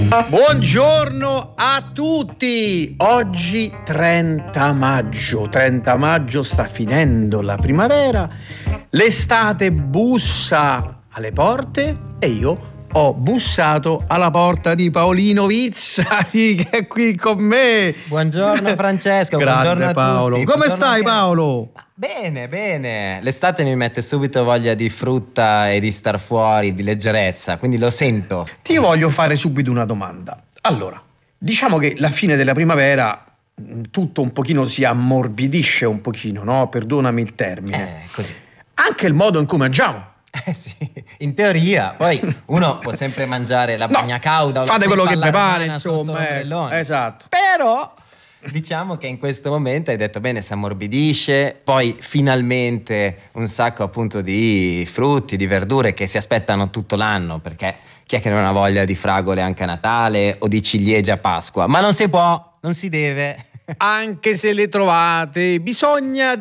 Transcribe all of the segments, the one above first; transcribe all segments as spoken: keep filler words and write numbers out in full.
Buongiorno a tutti! Oggi trenta maggio, trenta maggio sta finendo la primavera, l'estate bussa alle porte e io ho bussato alla porta di Paolino Vizzari che è qui con me. Buongiorno Francesco, Grande buongiorno a Paolo. tutti. Come Buongiorno stai anche- Paolo? Bene, bene. L'estate mi mette subito voglia di frutta e di star fuori, di leggerezza, quindi lo sento. Ti voglio fare subito una domanda. Allora, diciamo che la fine della primavera mh, tutto un pochino si ammorbidisce un pochino, no? Perdonami il termine. Eh, così. Anche il modo in cui mangiamo. Eh sì, in teoria. Poi uno può sempre mangiare la No, bagna cauda o la fate quello che trippa vi pare, all'armana sotto insomma, eh, l'ombrellone. esatto. Però diciamo che in questo momento hai detto bene, si ammorbidisce, poi finalmente un sacco appunto di frutti, di verdure che si aspettano tutto l'anno, perché chi è che non ha voglia di fragole anche a Natale o di ciliegie a Pasqua? Ma non si può, non si deve. Anche se le trovate, bisogna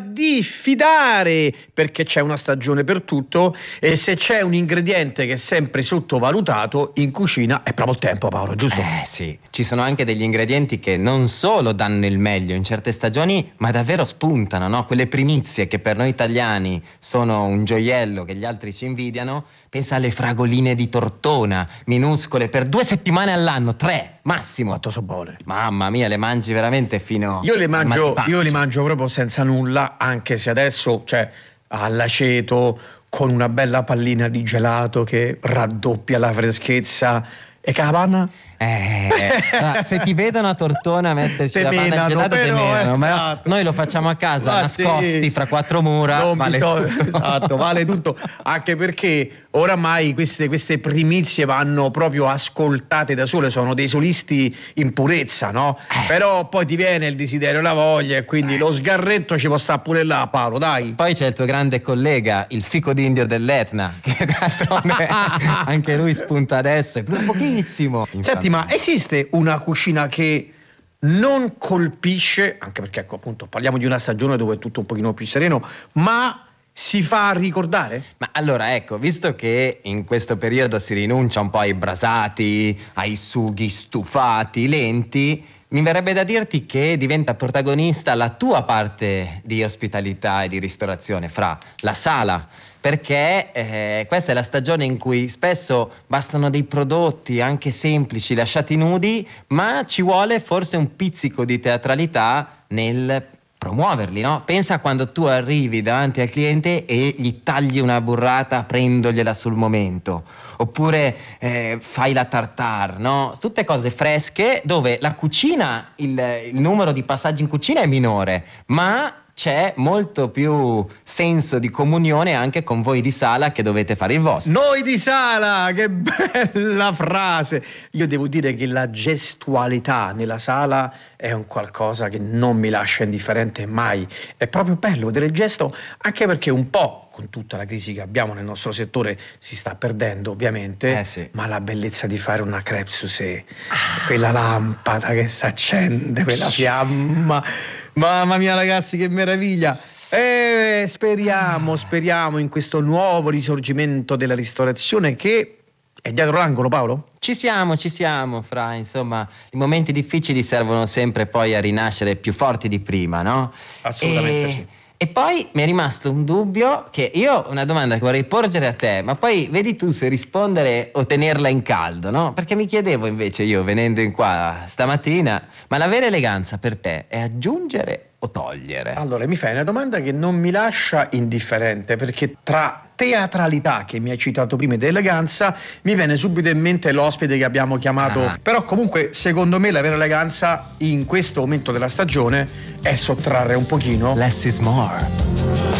diffidare perché c'è una stagione per tutto e se c'è un ingrediente che è sempre sottovalutato in cucina è proprio il tempo, Paolo, giusto? Eh sì, ci sono anche degli ingredienti che non solo danno il meglio in certe stagioni, ma davvero spuntano, no? Quelle primizie che per noi italiani sono un gioiello che gli altri ci invidiano. Pensa alle fragoline di Tortona, minuscole, per due settimane all'anno, tre, massimo. Quanto so buone. Mamma mia, le mangi veramente fino Io le al mangio, malpaccio. io li mangio proprio senza nulla, anche se adesso, cioè, all'aceto, con una bella pallina di gelato che raddoppia la freschezza. E che la panna? Eh, ah, se ti vedono a Tortona metterci Te la panna menano, gelata te però, menano, eh, ma esatto. noi lo facciamo a casa, Ma nascosti sì. fra quattro mura, Non vale bisogna- tutto. Esatto, vale tutto. Anche perché oramai queste, queste primizie vanno proprio ascoltate da sole, sono dei solisti in purezza, no? Eh. Però poi ti viene il desiderio e la voglia e quindi lo sgarretto ci può stare pure là, Paolo, dai. Poi c'è il tuo grande collega, il fico d'indio dell'Etna, che d'altronde anche lui spunta adesso, e dura pochissimo. Senti, ma esiste una cucina che non colpisce, anche perché ecco, appunto parliamo di una stagione dove è tutto un pochino più sereno, ma si fa ricordare? Ma allora ecco, visto che in questo periodo si rinuncia un po' ai brasati, ai sughi stufati, lenti, mi verrebbe da dirti che diventa protagonista la tua parte di ospitalità e di ristorazione, fra la sala. Perché eh, questa è la stagione in cui spesso bastano dei prodotti anche semplici lasciati nudi, ma ci vuole forse un pizzico di teatralità nel promuoverli, no? Pensa a quando tu arrivi davanti al cliente e gli tagli una burrata prendogliela sul momento, oppure eh, fai la tartare, no? Tutte cose fresche dove la cucina, il, il numero di passaggi in cucina è minore, ma c'è molto più senso di comunione anche con voi di sala che dovete fare il vostro. Noi di sala, che bella frase! Io devo dire che la gestualità nella sala è un qualcosa che non mi lascia indifferente mai. È proprio bello vedere il gesto, anche perché un po', con tutta la crisi che abbiamo nel nostro settore, si sta perdendo ovviamente, Eh sì. ma la bellezza di fare una crêpe Suzette, quella lampada che si accende, quella fiamma, mamma mia ragazzi che meraviglia! E speriamo, speriamo in questo nuovo risorgimento della ristorazione che è dietro l'angolo, Paolo? Ci siamo, ci siamo, fra, insomma, i momenti difficili servono sempre poi a rinascere più forti di prima, no? Assolutamente e... sì. E poi mi è rimasto un dubbio che io ho una domanda che vorrei porgere a te, ma poi vedi tu se rispondere o tenerla in caldo, no? Perché mi chiedevo invece io, venendo in qua stamattina, ma la vera eleganza per te è aggiungere o togliere? Allora, mi fai una domanda che non mi lascia indifferente, perché tra teatralità che mi hai citato prima ed eleganza mi viene subito in mente l'ospite che abbiamo chiamato. Ah. Però comunque secondo me la vera eleganza in questo momento della stagione è sottrarre un pochino Less is more.